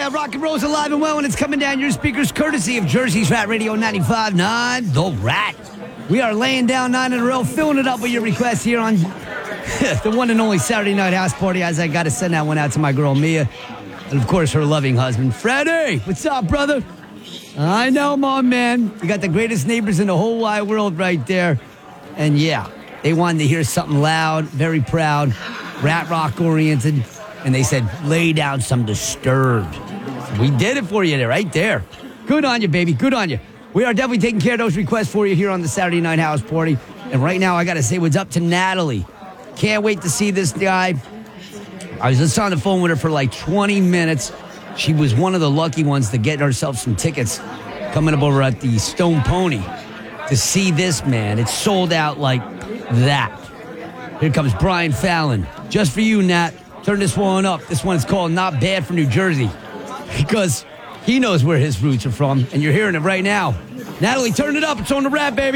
Yeah, rock and roll's alive and well, and it's coming down your speakers courtesy of Jersey's Rat Radio 95.9, The Rat. We are laying down 9 in a row, filling it up with your requests here on the one and only Saturday Night House Party, as I got to send that one out to my girl, Mia, and, of course, her loving husband, Freddie. What's up, brother? I know, my man. You got the greatest neighbors in the whole wide world right there. And, yeah, they wanted to hear something loud, very proud, rat rock-oriented, and they said, lay down some Disturbed. We did it for you right there. Good on you, baby. Good on you. We are definitely taking care of those requests for you here on the Saturday Night House Party. And right now, I got to say what's up to Natalie. Can't wait to see this guy. I was just on the phone with her for like 20 minutes. She was one of the lucky ones to get herself some tickets coming up over at the Stone Pony to see this man. It's sold out like that. Here comes Brian Fallon. Just for you, Nat. Turn this one up. This one's called Not Bad for New Jersey, because he knows where his roots are from, and you're hearing it right now. Natalie, turn it up. It's on the Rat, baby.